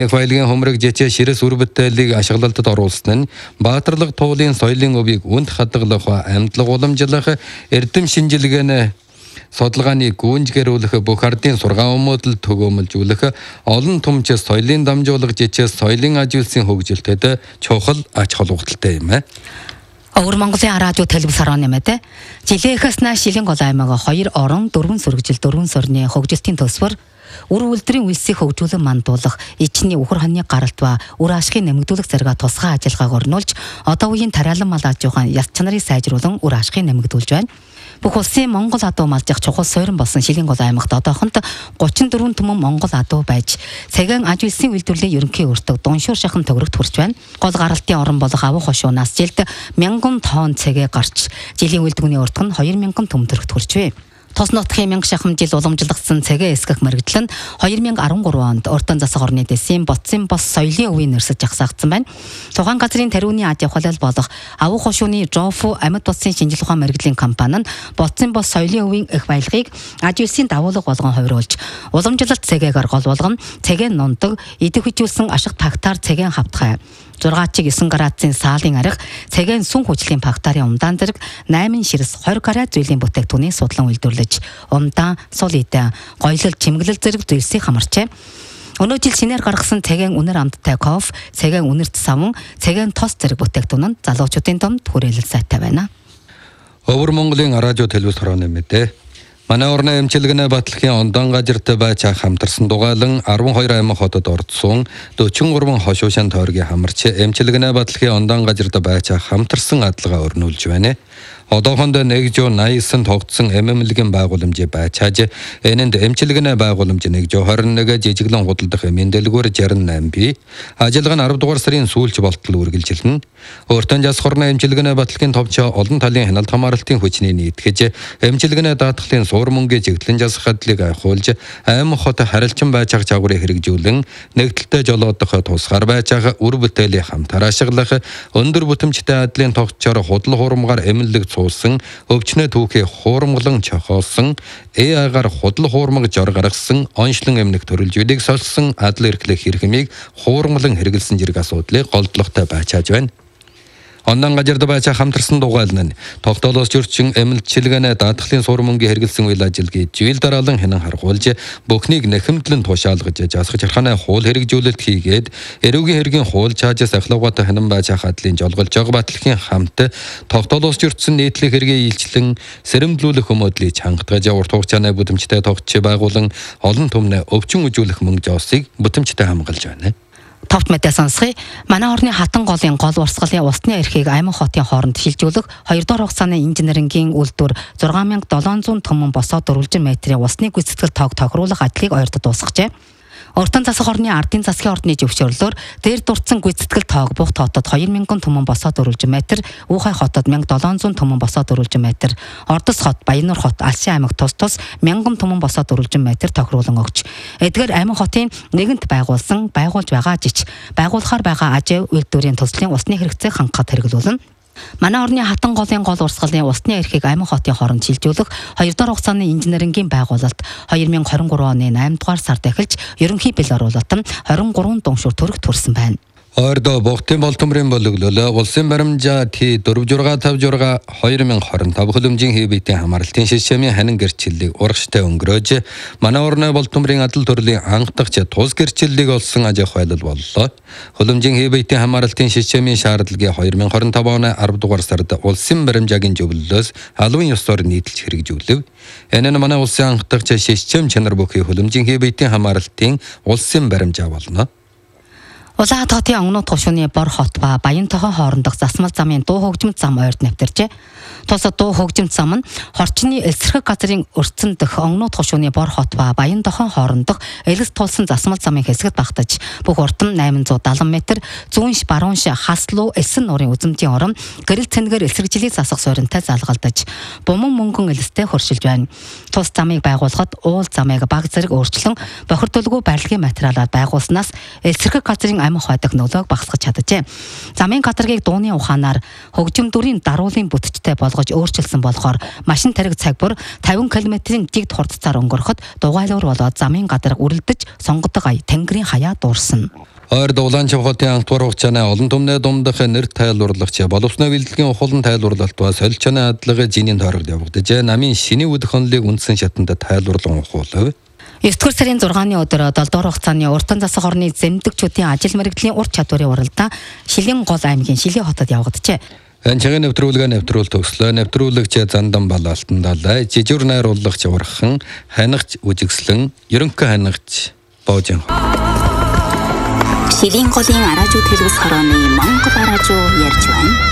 Баялагын хумраг жичээ ширэс үр бүтээлийг ашиглалтад оруулсан нь Баатарлаг туулын соёлын өвийг үнд хадгалах, амьдлаг уламжлах, эрдэм шинжилгээний судалгааны гүнжгэрүүлэх, бүх ардын сургаан өмөдөл төгөөмөлжүүлэх, олон түмч соёлын дамжуулах жичээ соёлын аж үйлсийн хөгжилтэд чухал ач холбогдолтой юм. Өвөр Монголын радио телевизээр нэмээд жилийнхээс нааш шилэн гол аймаг 2 орон 4 сүргжил 4 сорны хөгжилтийн төсвөр үр үйлдвэрийн үйлсийг хөгжүүлэн мандуулах, ичний үхэр хоньны гаралт ба үр ашигын нэмэгдүүлэх зэрэг тусгай ажиллагааг орнуулж, одоо үеийн тариалан мал аж ахуйн яс чанарыг сайжруулан үр ашигыг нэмэгдүүлж байна. Бүх улсын Монгол адуу малжих чухал суурин болсон Шилэн гол аймагт одоохонд 34 түмэн Монгол адуу байж, цагаан аж үйлсийн үйлдвэрлэлийн ерөнхий өртөг Дуншуур шахан төгрөгт хүрч байна. Гол гаралтын орон болох Авах хошуунаас жилд 1000 тонн цагаа гарч, жилийн үйлдвэрийн өртөг нь 2000 түмэн төгрөгт хүрч байна. Тос нутгийн 1000 шахам жил уламжлагдсан цагаа эсгэх мэргэжил нь 2013 онд Уртан засаг орны дэсийн Боцсын бос соёлын өвийн нэрсэж жагсаагдсан байна. Тухайн газрын тариуны аж ахуйлал болох Авах хошууны Жофу амьд боссын шинжилгээ ухаан мэргэжлийн компани нь Боцсын бос соёлын өвийн их баялагыг аж үйлсийн дагуулга болгон хувируулж, уламжлалт цагаагаар гол болгон цагаан нундаг, идэх хичүүлсэн ашиг тагтаар цагаан хавтгай, 6-9 градусын саалын арга, цагаан сүн хүчлийн фактарын умдаан зэрэг 8 ширс 20 градус зүйлийн бүтээгдэхүүнийг судлан үйлдвэрлэж, умдаан, сул идэ, гоёлол, чимэглэл зэрэг зүйлсийг хамарчээ. Өнөө жил шинээр гаргасан цагаан үнэр амттай кофе, цагаан үнэрт савн, цагаан тос зэрэг бүтээгдэхүүн нь залуучуудын дунд хүрээлэл сайтай байна. Өвөр Монголын радио телевиз хорооны мэдээ. Манай орны эмчилгээний батлагын ондон газарт байж хамтарсан дугаалan 12 аймаг хотод ордсон 43 хошуушаан тойргийн хамарч эмчилгээний батлагын ондон газарт байж хамтарсан адалгаа өрнүүлж байна. Одоохонд 189 тогтсон эмэмлэгийн байгууламжийг байчааж, энэнд эмчилгээний байгууламж 121, жижиглэн худалдах эмийн дэлгүүр 68 бий. Ажиллагаа нь 10 дугаар сарын сүүлч болтол үргэлжилнэ. Өөртөө жас хорны эмчилгээний батлагын товч олон талын хяналт хамгаалалтын хүчний нийтгэж, эмчилгээний даатгалын суур мөнгөний чиглэлэн засах хадлыг айхуулж, аймаг хот харилцан байцаах чагварыг хэрэгжүүлэн, нэгдэлтэй жолоодох тусгаар байцаах үр бүтээлийн хамтар ашиглах, өндөр бүтэмжтэй адлын тогтчоор худал хуурмгаар эмнэлэг уусан, өвчнөө түүхээ хуурмглан чохоосон, аагаар худал хуурмаг жор гаргасан, оншлон эмнэг төрөлжүүдийг сольсон адал эрхлэх хэрэгмийг хуурмглан хэрэгэлсэн зэрэг асуудлыг голдлоготой байчааж байна. Ондон газарт байцаа хамтарсан дугаална. Тогтоолоос зөрчин эмнэлчилгээний даатгалын суур мөнгөний хэрэгэлсэн үйл ажиллагааг жил дараалан хянан харгуулж, бүхнийг нэхэмтлэн тушаалгаж, засгаж харханы хууль хэрэгжүүлэлт хийгээд, эрүүгийн хэргийн хууль чаажаас ахлагаатай хянан байцаа хадлын жолголж байгаа батлагын хамт тогтоолоос зөрчин нийтлэг хэрэгээ илчлэн сэрэмжлүүлэх өмөдлийг чангатгаж, урт хугацааны бүтэмжтэй тогтч байгуулан олон түмнээ өвчин үзүүлэх мөнгө жоосыг бүтэмжтэй хамгаалж байна. Товт мэдээ сонсгоё. Манай орны хатан голын гол урсгалын усны эрхийг аймаг хотын хооронд шилжүүлэх 2 дугаар хугацааны инженерингийн үйлдвэр 6700 тонн босоод 4 метрийн усны гүйцэтгэл тоог тохируулах ажлыг ойртод дуусгажээ. Уртан засаг орны ардын засгийн ордны зөвшөөрлөөр дээр дурдсан гүйцэтгэл тоог Бух хотод 2000 тонн босоод 4 метр, Уухай хотод 1700 тонн босоод 4 метр, Ордос хот, Баяннуур хот, Алсын аймаг тус 1000 тонн босоод 4 метр тохируулан өгч, эдгээр аймаг хотын нэгэнт байгуулж байгаа жич, байгуулахаар байгаа аж үйлдвэрийн төслийн усны хэрэгцээг хангахад хэрэглүүлнэ. Манай орны хатан голын гол урсгалын усны эрхийг аймаг хотын хооронд шилжүүлэх 2 дугаар хугацааны инженерингийн байгуулалт 2023 оны 8 дугаар сард эхэлж ерөнхий бэл оруулалт нь 23 дуншуур төгрөгт хүрсэн байна. Ойрдоо Бохтын болтомрын бологлол улсын баримжаа T4656 2025 хөлөмжийн хэвбэтийн хамаарлтын шишмийн ханин гэрчлэлийг урагштай өнгөрөөж, манай орны болтомрын адал төрлийн анхдагч тус гэрчлэлийг олсон аж ахуйлал боллоо. Хөлөмжийн хэвбэтийн хамаарлтын шишмийн шаардлагыг 2025 оны 10 дугаар сард улсын баримжаагийн зөвлөлөөс албан ёсоор нийтэлж хэрэгжүүлв. Энэ нь манай улсын анхдагч шишм чанар бүхий хөлөмжийн хэвбэтийн хамаарлтын улсын баримжаа болно. Улаан хотын Онгнууд хошууны Бор хот ба Баян тохон хоорондох засмал замын дуу хөгжимт зам ойрд нэвтэрчээ. Тус дуу хөгжимт зам нь хорчны элсэрхэг газрын өрцөн дэх Онгнууд хошууны Бор хот ба Баян тохон хоорондох элс тулсан засмал замын хэсэгт багтаж, бүх урт нь 870 м, зүүнш баруунш хаслуу элсэн нуурын үзэмжийн орон гэрэл цэнгээр элсэргжлийг засах сууринтай залгалдаж, буман мөнгөн элстэй хөршилж байна. Тус замыг байгуулахад уул замыг баг зэрэг өөрчлөн бохирдуулгүй барилгын материалаар байгуулснаас элсэрхэг газрын аймаг хойдох нөлөөг багасгаж чаджээ. Замын гадаргийг дууны ухаанаар хөгжимдүрийн даруулын бүтцтэй болгож өөрчилсөн болохоор машин тариг цаг бүр 50 км-ийн жигд хурдцаар өнгөрөхөд дугайлуур болоод замын гадарга үрэлдэж сонгодог ая тэнгэрийн хаяа дуурсан. Ойр дулаан чавхатын антуар хугацааны олон түмний думдах нэр тайлбарлагч боловсны бэлтгэлийн ухаалан тайлбарлалт ба солилцооны хадлагын жинийн тойрогт явагдаж намын шинэ үд хонлыг үндсэн шатанд тайлбарлан ухуулав. 9 дугаар сарын 6-ны өдөр 7 дугаар хугацааны уртан засаг орны зэмдэгчүүдийн ажил мэргэжлийн ур чадварын уралдаан Шилэн гол аймгийн Шилээ хотод явагджээ. Анчагийн нэвтрүүлгээ нэвтрүүл төгслөө. Нэвтрүүлэгч Зандан Балаалтан далай жижигүр найруулагч урхан ханигч үжигслэн ерөнхий ханигч Боожин. Шилэн голын радио телевиз хорооны Монгол радио ярьж байна.